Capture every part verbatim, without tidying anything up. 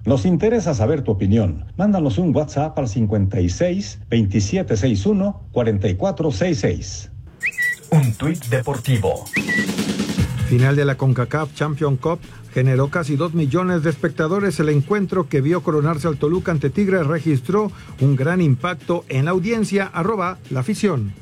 Nos interesa saber tu opinión. Mándanos un WhatsApp al cincuenta y seis, veintisiete sesenta y uno, cuarenta y cuatro sesenta y seis. Un tuit deportivo. Final de la CONCACAF Champions Cup generó casi dos millones de espectadores. El encuentro que vio coronarse al Toluca ante Tigres registró un gran impacto en la audiencia. Arroba la afición.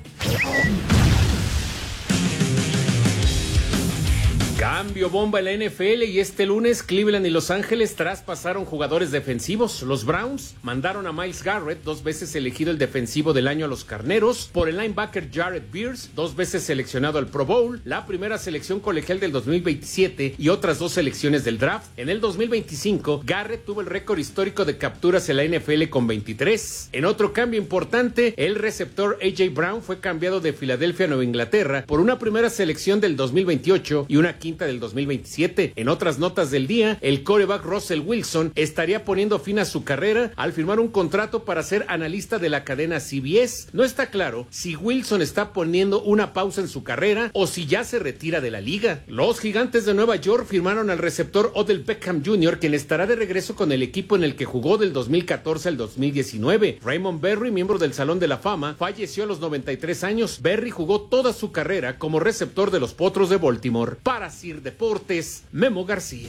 Cambio bomba en la N F L y este lunes Cleveland y Los Ángeles traspasaron jugadores defensivos. Los Browns mandaron a Myles Garrett, dos veces elegido el defensivo del año a los Carneros, por el linebacker Jared Beers, dos veces seleccionado al Pro Bowl, la primera selección colegial del dos mil veintisiete y otras dos selecciones del draft. En el dos mil veinticinco, Garrett tuvo el récord histórico de capturas en la N F L con veintitrés. En otro cambio importante, el receptor A J Brown fue cambiado de Filadelfia a Nueva Inglaterra por una primera selección del dos mil veintiocho y una quinta del dos mil veintisiete. En otras notas del día, el quarterback Russell Wilson estaría poniendo fin a su carrera al firmar un contrato para ser analista de la cadena C B S. No está claro si Wilson está poniendo una pausa en su carrera o si ya se retira de la liga. Los Gigantes de Nueva York firmaron al receptor Odell Beckham junior, quien estará de regreso con el equipo en el que jugó del dos mil catorce al dos mil diecinueve. Raymond Berry, miembro del Salón de la Fama, falleció a los noventa y tres años. Berry jugó toda su carrera como receptor de los Potros de Baltimore. Para Sir Deportes, Memo García.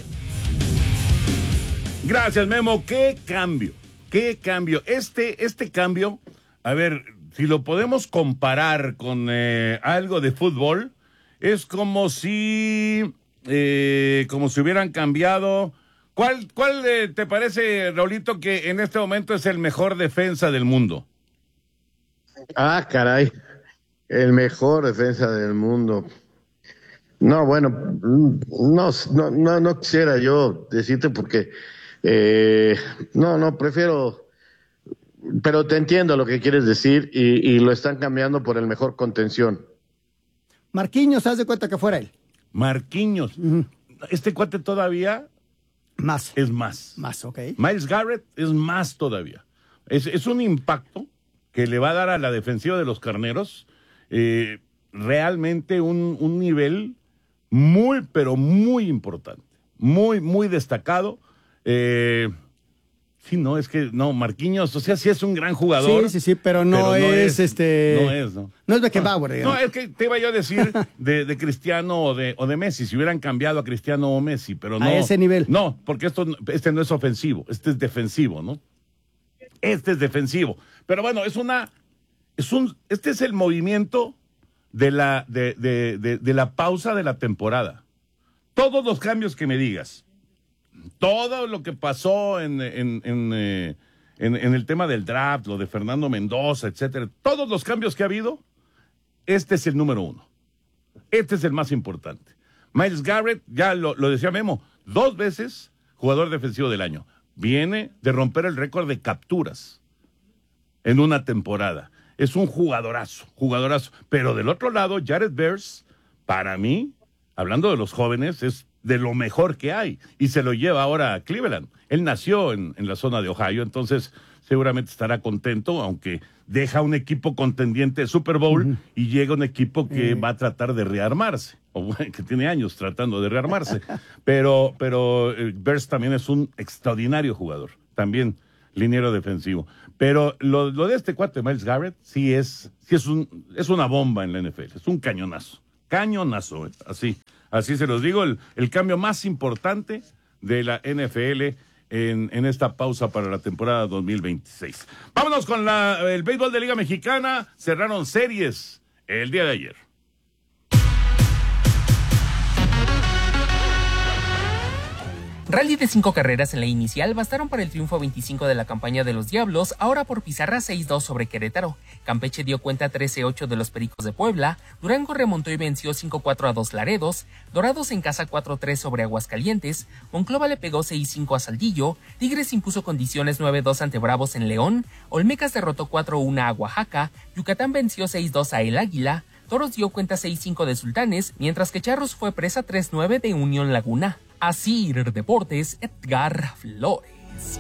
Gracias, Memo. Qué cambio, qué cambio. Este, este cambio, a ver, si lo podemos comparar con eh, algo de fútbol, es como si, eh, como si hubieran cambiado. ¿Cuál, cuál eh, te parece, Raulito, que en este momento es el mejor defensa del mundo? Ah, caray, el mejor defensa del mundo. No, bueno, no, no, no, no quisiera yo decirte porque, eh, no, no, prefiero, pero te entiendo lo que quieres decir y, y lo están cambiando por el mejor contención. Marquinhos, haz de cuenta que fuera él. Marquinhos. Uh-huh. Este cuate todavía más. Es más. Más, ok. Myles Garrett es más todavía. Es, es un impacto que le va a dar a la defensiva de los Carneros eh, realmente un, un nivel muy, pero muy importante, muy, muy destacado. Eh, sí, no, es que, no, Marquinhos, o sea, sí es un gran jugador. Sí, sí, sí, pero no, pero no es, es, este... No es, ¿no? No es Beckenbauer, no, digamos. no, es que te iba yo a decir de, de Cristiano o de, o de Messi, si hubieran cambiado a Cristiano o Messi, pero no. A ese nivel. No, porque esto, este no es ofensivo, este es defensivo, ¿no? Este es defensivo. Pero bueno, es una, es un, este es el movimiento de la, de, de, de, de la pausa de la temporada. Todos los cambios que me digas, todo lo que pasó en, en, en, eh, en, en el tema del draft, lo de Fernando Mendoza, etcétera, todos los cambios que ha habido, este es el número uno. Este es el más importante. Myles Garrett, ya lo, lo decía Memo, dos veces jugador defensivo del año. Viene de romper el récord de capturas en una temporada. Es un jugadorazo, jugadorazo. Pero del otro lado, Jared Beers, para mí, hablando de los jóvenes, es de lo mejor que hay. Y se lo lleva ahora a Cleveland. Él nació en, en la zona de Ohio, entonces seguramente estará contento, aunque deja un equipo contendiente de Super Bowl uh-huh. y llega un equipo que uh-huh. va a tratar de rearmarse, o que tiene años tratando de rearmarse. pero pero eh, Beers también es un extraordinario jugador, también liniero defensivo. Pero lo, lo de este cuate Myles Garrett sí es sí es un es una bomba en la N F L, es un cañonazo, cañonazo, eh, así, así se los digo, el, el cambio más importante de la N F L en, en esta pausa para la temporada dos mil veintiséis. Vámonos con la, el béisbol de Liga Mexicana, cerraron series el día de ayer. Rally de cinco carreras en la inicial bastaron para el triunfo veinticinco de la campaña de los Diablos, ahora por pizarra seis dos sobre Querétaro. Campeche dio cuenta trece ocho de los Pericos de Puebla, Durango remontó y venció cinco cuatro a dos Laredos, Dorados en casa cuatro tres sobre Aguascalientes, Monclova le pegó seis cinco a Saltillo, Tigres impuso condiciones nueve dos ante Bravos en León, Olmecas derrotó cuatro uno a Oaxaca, Yucatán venció seis dos a El Águila, Toros dio cuenta seis cinco de Sultanes, mientras que Charros fue presa tres nueve de Unión Laguna. Asir Deportes, Edgar Flores.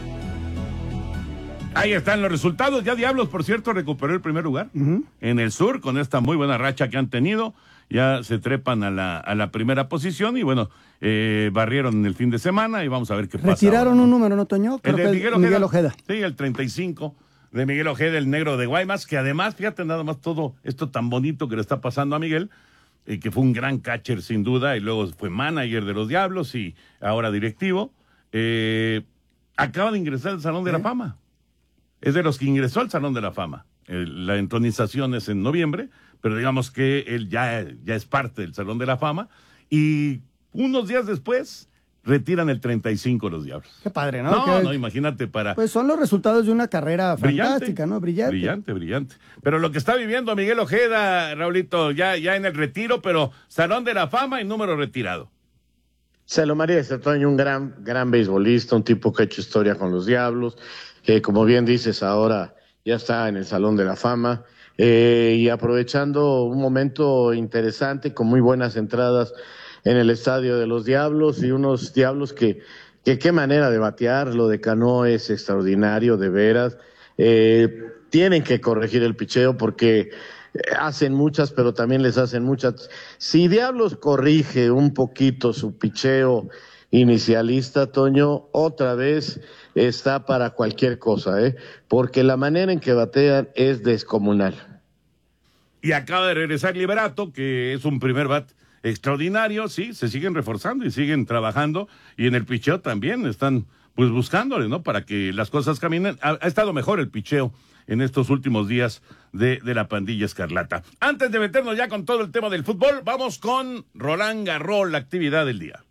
Ahí están los resultados. Ya Diablos, por cierto, recuperó el primer lugar uh-huh. en el sur con esta muy buena racha que han tenido. ya se trepan a la, a la primera posición y bueno, eh, barrieron en el fin de semana y vamos a ver qué pasa. Retiraron ahora, ¿no? Un número, ¿no, Toño? Creo el de que Miguel Ojeda. Miguel Ojeda. Sí, el treinta y cinco de Miguel Ojeda, el negro de Guaymas, que además, fíjate nada más todo esto tan bonito que le está pasando a Miguel, eh, que fue un gran catcher sin duda y luego fue manager de los Diablos y ahora directivo, eh, acaba de ingresar al Salón de ¿Eh? la Fama. Es de los que ingresó al Salón de la Fama. Eh, la entronización es en noviembre, pero digamos que él ya, ya es parte del Salón de la Fama y unos días después retiran el treinta y cinco los Diablos. Qué padre, ¿no? No, que, no, imagínate para... Pues son los resultados de una carrera brillante, fantástica, ¿no? Brillante. Brillante, brillante. Pero lo que está viviendo Miguel Ojeda, Raulito, ya, ya en el retiro, pero Salón de la Fama y número retirado. Se lo merece, Toño, un gran, gran beisbolista, un tipo que ha hecho historia con los Diablos, que como bien dices, ahora ya está en el Salón de la Fama, eh, y aprovechando un momento interesante con muy buenas entradas en el estadio de los Diablos y unos Diablos que, que qué manera de batear, lo de Cano es extraordinario, de veras. Eh, tienen que corregir el picheo porque hacen muchas, pero también les hacen muchas. Si Diablos corrige un poquito su picheo inicialista, Toño, otra vez está para cualquier cosa, ¿eh? Porque la manera en que batean es descomunal. Y acaba de regresar Liberato, que es un primer bat extraordinario, sí, se siguen reforzando y siguen trabajando, y en el picheo también están pues buscándole, ¿no? Para que las cosas caminen. Ha, ha estado mejor el picheo en estos últimos días de, de la pandilla escarlata. Antes de meternos ya con todo el tema del fútbol, vamos con Roland Garros, la actividad del día.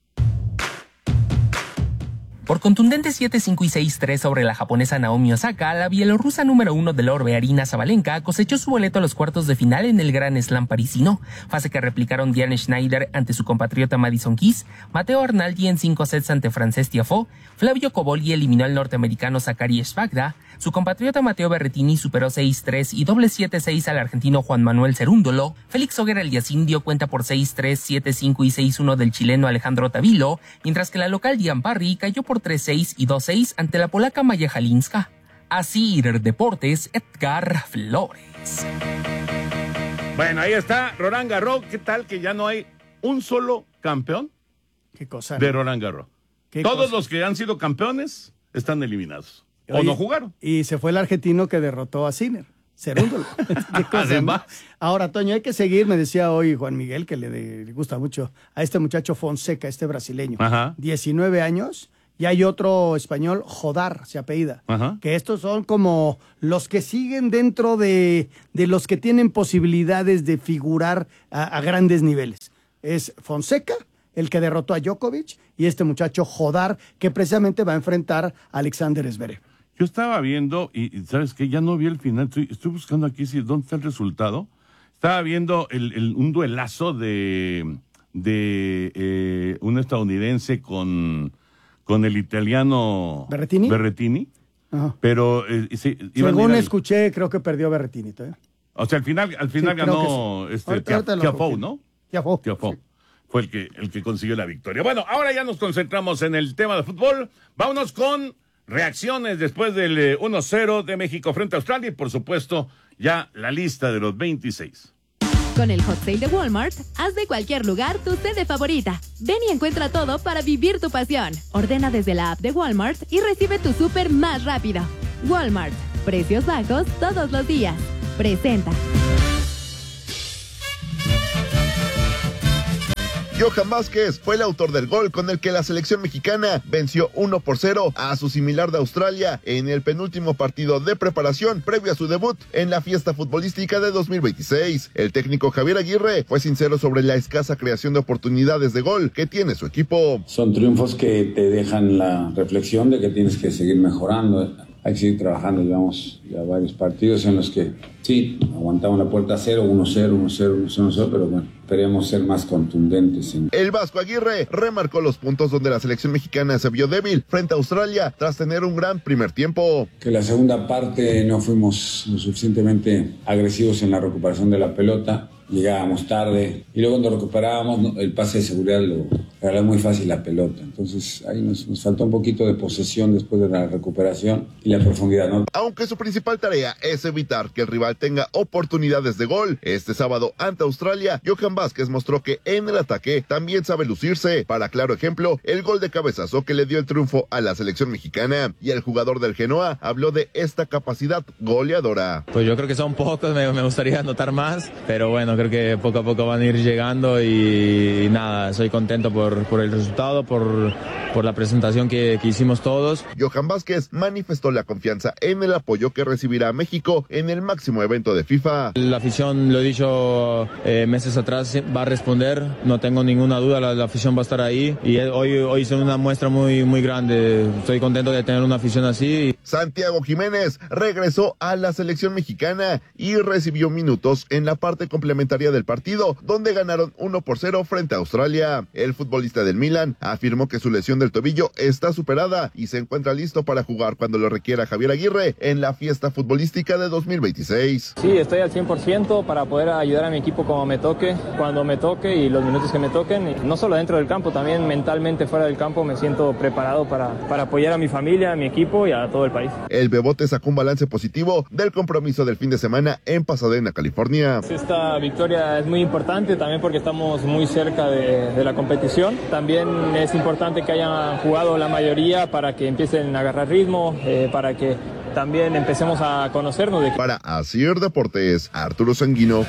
Por contundentes siete cinco y seis tres sobre la japonesa Naomi Osaka, la bielorrusa número uno del orbe Arina Sabalenka cosechó su boleto a los cuartos de final en el Grand Slam parisino, fase que replicaron Diane Schneider ante su compatriota Madison Keys, Matteo Arnaldi en cinco sets ante Frances Tiafoe, Flavio Cobolli eliminó al norteamericano Zachary Svagda, su compatriota Matteo Berrettini superó seis tres y doble siete seis al argentino Juan Manuel Cerúndolo, Félix Auger Aliassime dio cuenta por seis tres, siete cinco y seis uno del chileno Alejandro Tavilo, mientras que la local Diane Parry cayó por tres seis y dos seis ante la polaca Maya Halinska. Así Deportes, Edgar Flores. Bueno, ahí está Roland Garros. ¿Qué tal que ya no hay un solo campeón? Qué cosa. De Roland Garros. Todos cosa? Los que han sido campeones están eliminados. Oye, o no jugaron. Y se fue el argentino que derrotó a Sinner. Cerúndolo. Además. Ahora, Toño, hay que seguir, me decía hoy Juan Miguel, que le, de, le gusta mucho a este muchacho Fonseca, este brasileño. Ajá. diecinueve años. Y hay otro español, Jodar, se apellida. Ajá. Que estos son como los que siguen dentro de, de los que tienen posibilidades de figurar a, a grandes niveles. Es Fonseca, el que derrotó a Djokovic, y este muchacho Jodar, que precisamente va a enfrentar a Alexander Zverev. Yo estaba viendo, y, y ¿sabes qué? Ya no vi el final. Estoy, estoy buscando aquí si dónde está el resultado. Estaba viendo el, el, un duelazo de, de eh, un estadounidense con... con el italiano Berrettini, Berrettini Ajá. pero eh, sí, según escuché, creo que perdió Berrettini. ¿eh? O sea, al final, al final sí, ganó sí. este Tiafoe, ¿no? Tiafoe. Tiafoe. Sí. Fue el que, el que consiguió la victoria. Bueno, ahora ya nos concentramos en el tema de fútbol. Vámonos con reacciones después del uno cero de México frente a Australia y, por supuesto, ya la lista de los veintiséis. Con el Hot Sale de Walmart, haz de cualquier lugar tu sede favorita. Ven y encuentra todo para vivir tu pasión. Ordena desde la app de Walmart y recibe tu súper más rápido. Walmart, precios bajos todos los días. Presenta. Johan Vázquez fue el autor del gol con el que la selección mexicana venció uno por cero a su similar de Australia en el penúltimo partido de preparación previo a su debut en la fiesta futbolística de dos mil veintiséis. El técnico Javier Aguirre fue sincero sobre la escasa creación de oportunidades de gol que tiene su equipo. Son triunfos que te dejan la reflexión de que tienes que seguir mejorando. Hay que seguir trabajando, llevamos ya varios partidos en los que sí, aguantamos la puerta a cero, uno cero, uno cero, uno cero, uno cero, pero bueno, esperemos ser más contundentes. En... El Vasco Aguirre remarcó los puntos donde la selección mexicana se vio débil frente a Australia tras tener un gran primer tiempo. Que la segunda parte no fuimos lo suficientemente agresivos en la recuperación de la pelota, llegábamos tarde y luego cuando recuperábamos el pase de seguridad lo regalar muy fácil la pelota. Entonces ahí nos, nos faltó un poquito de posesión después de la recuperación y la profundidad, ¿no? Aunque su principal tarea es evitar que el rival tenga oportunidades de gol, este sábado ante Australia, Johan Vázquez mostró que en el ataque también sabe lucirse. Para claro ejemplo, el gol de cabezazo que le dio el triunfo a la selección mexicana, y el jugador del Genoa habló de esta capacidad goleadora. Pues yo creo que son pocos, me, me gustaría anotar más, pero bueno, creo que poco a poco van a ir llegando y, y nada, soy contento por Por, por el resultado, por, por la presentación que, que hicimos todos. Johan Vázquez manifestó la confianza en el apoyo que recibirá a México en el máximo evento de FIFA. La afición, lo he dicho eh, meses atrás, va a responder, no tengo ninguna duda, la, la afición va a estar ahí y hoy, hoy hice una muestra muy, muy grande, estoy contento de tener una afición así. Santiago Jiménez regresó a la selección mexicana y recibió minutos en la parte complementaria del partido, donde ganaron uno por cero frente a Australia. El futbolista del Milan afirmó que su lesión del tobillo está superada y se encuentra listo para jugar cuando lo requiera Javier Aguirre en la fiesta futbolística de dos mil veintiséis. Sí, estoy al cien por ciento para poder ayudar a mi equipo como me toque, cuando me toque y los minutos que me toquen. Y no solo dentro del campo, también mentalmente fuera del campo me siento preparado para, para apoyar a mi familia, a mi equipo y a todo el país. El Bebote sacó un balance positivo del compromiso del fin de semana en Pasadena, California. Esta victoria es muy importante también porque estamos muy cerca de, de la competición. También es importante que hayan jugado la mayoría para que empiecen a agarrar ritmo, eh, para que también empecemos a conocernos. De... Para Asir Deportes, Arturo Sanguino.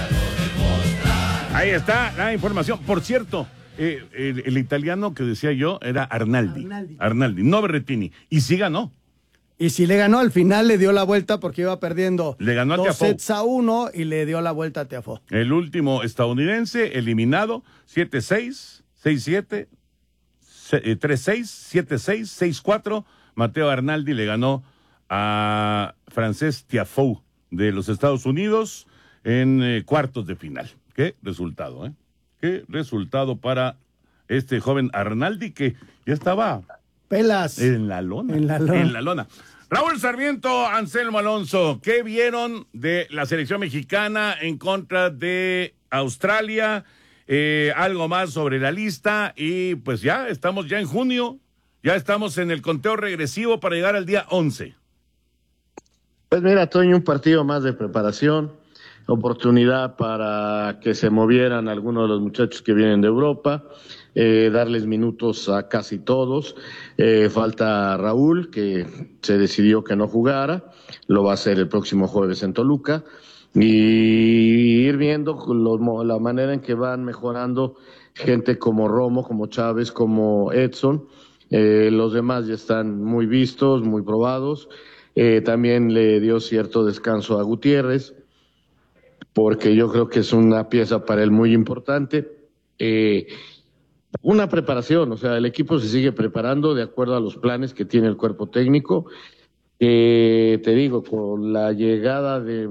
Ahí está la información. Por cierto, eh, el, el italiano que decía yo era Arnaldi. Arnaldi, Arnaldi no Berrettini. Y sí ganó. Y si le ganó, al final le dio la vuelta porque iba perdiendo le ganó a dos Tiafoe. sets a uno y le dio la vuelta a Tiafoe. El último estadounidense eliminado, siete seis, seis siete, tres seis, siete seis, seis cuatro. Matteo Arnaldi le ganó a Frances Tiafoe de los Estados Unidos en eh, cuartos de final. Qué resultado, ¿eh? Qué resultado para este joven Arnaldi que ya estaba... Pelas. En la lona. En la lona. En la lona. Raúl Sarmiento, Anselmo Alonso, ¿qué vieron de la selección mexicana en contra de Australia? Eh, algo más sobre la lista y pues ya estamos ya en junio, ya estamos en el conteo regresivo para llegar al día once. Pues mira, Toño, un partido más de preparación, oportunidad para que se movieran algunos de los muchachos que vienen de Europa. Eh, darles minutos a casi todos. Eh, falta Raúl, que se decidió que no jugara, lo va a hacer el próximo jueves en Toluca, y ir viendo los, la manera en que van mejorando gente como Romo, como Chávez, como Edson. Eh, los demás ya están muy vistos, muy probados. Eh, también le dio cierto descanso a Gutiérrez, porque yo creo que es una pieza para él muy importante. Eh, Una preparación, o sea, el equipo se sigue preparando de acuerdo a los planes que tiene el cuerpo técnico. Eh, te digo, con la llegada de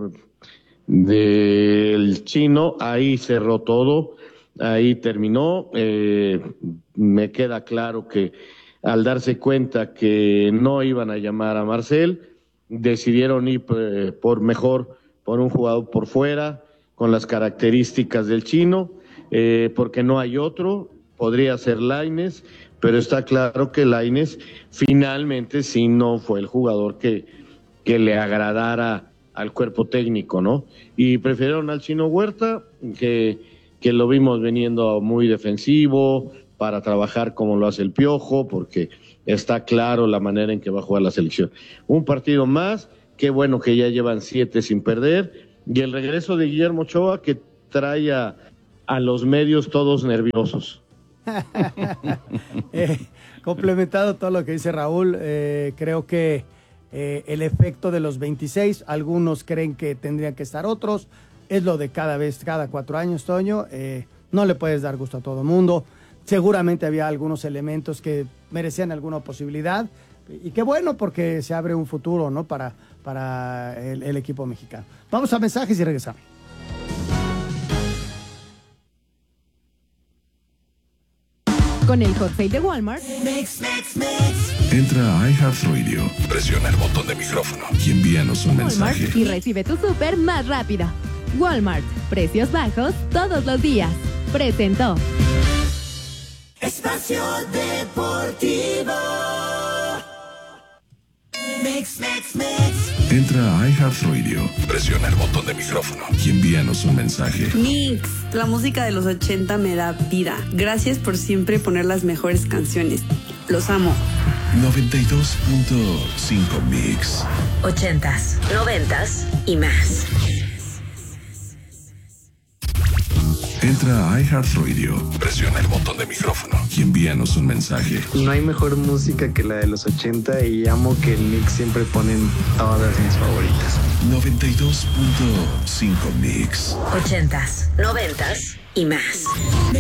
del chino, ahí cerró todo, ahí terminó. Eh, me queda claro que al darse cuenta que no iban a llamar a Marcel, decidieron ir eh, por mejor por un jugador por fuera, con las características del chino, eh, porque no hay otro. Podría ser Lainez, pero está claro que Lainez finalmente sí no fue el jugador que, que le agradara al cuerpo técnico, ¿no? Y prefirieron al Chino Huerta, que, que lo vimos viniendo muy defensivo, para trabajar como lo hace el Piojo, porque está claro la manera en que va a jugar la selección. Un partido más, qué bueno que ya llevan siete sin perder, y el regreso de Guillermo Ochoa, que trae a, a los medios todos nerviosos. eh, complementado todo lo que dice Raúl, eh, creo que eh, el efecto de los veintiséis, algunos creen que tendrían que estar otros, es lo de cada vez, cada cuatro años, Toño, eh, no le puedes dar gusto a todo mundo, seguramente había algunos elementos que merecían alguna posibilidad, y qué bueno porque se abre un futuro, ¿no? para, para el, el equipo mexicano. Vamos a mensajes y regresamos. Con el hot sale de Walmart. Mix, mix, mix. Entra a iHeartRadio, presiona el botón de micrófono y envíanos un Walmart mensaje. Y recibe tu súper más rápido. Walmart, precios bajos todos los días. Presentó. Espacio Deportivo. Mix, mix, mix. Entra a iHeartRadio, presiona el botón de micrófono y envíanos un mensaje. Mix, la música de los ochenta me da vida. Gracias por siempre poner las mejores canciones. Los amo. noventa y dos punto cinco Mix. Ochentas, noventas y más. Entra a iHeartRadio, presiona el botón de micrófono y envíanos un mensaje. No hay mejor música que la de los ochenta y amo que el Mix siempre ponen todas mis favoritas. noventa y dos punto cinco Mix. Ochentas, noventas y más.